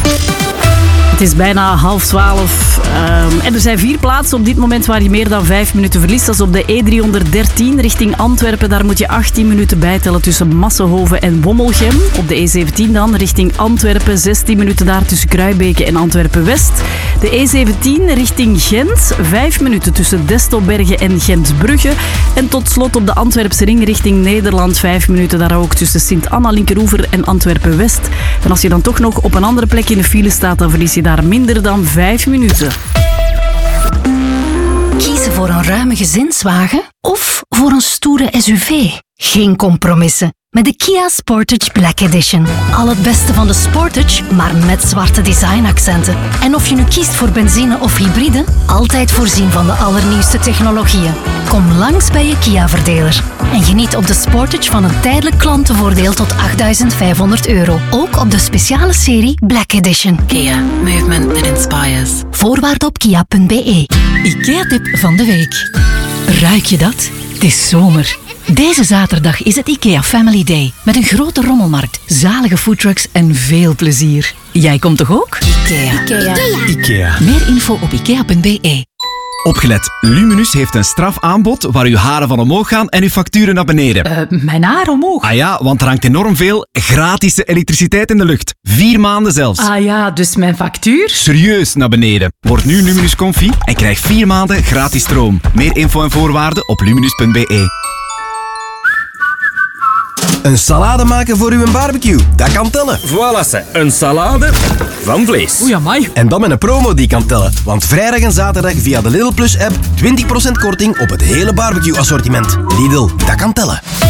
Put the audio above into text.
Het is bijna 11:30 en er zijn 4 plaatsen op dit moment waar je meer dan 5 minuten verliest. Dat is op de E313 richting Antwerpen. Daar moet je 18 minuten bijtellen tussen Massenhoven en Wommelgem. Op de E17 dan richting Antwerpen. 16 minuten daar tussen Kruibeke en Antwerpen-West. De E17 richting Gent. 5 minuten tussen Destelbergen en Gentbrugge. En tot slot op de Antwerpse ring richting Nederland. 5 minuten daar ook tussen Sint-Anna-Linkeroever en Antwerpen-West. En als je dan toch nog op een andere plek in de file staat, dan verlies je daar minder dan 5 minuten. Kiezen voor een ruime gezinswagen of voor een stoere SUV? Geen compromissen. Met de Kia Sportage Black Edition. Al het beste van de Sportage, maar met zwarte designaccenten. En of je nu kiest voor benzine of hybride, altijd voorzien van de allernieuwste technologieën. Kom langs bij je Kia-verdeler. En geniet op de Sportage van een tijdelijk klantenvoordeel tot €8.500. Ook op de speciale serie Black Edition. Kia. Movement that inspires. Voorwaarden op kia.be. IKEA-tip van de week. Ruik je dat? Het is zomer. Deze zaterdag is het IKEA Family Day. Met een grote rommelmarkt, zalige foodtrucks en veel plezier. Jij komt toch ook? IKEA. Meer info op ikea.be. Opgelet, Luminus heeft een strafaanbod waar uw haren van omhoog gaan en uw facturen naar beneden. Mijn haar omhoog. Ah ja, want er hangt enorm veel gratis elektriciteit in de lucht. 4 maanden zelfs. Ah ja, dus mijn factuur? Serieus naar beneden. Word nu Luminus Comfy en krijg 4 maanden gratis stroom. Meer info en voorwaarden op luminus.be. Een salade maken voor uw barbecue, dat kan tellen. Voilà, ze. Een salade van vlees. Oei, amai. En dan met een promo die kan tellen. Want vrijdag en zaterdag via de Lidl Plus app 20% korting op het hele barbecue assortiment. Lidl, dat kan tellen.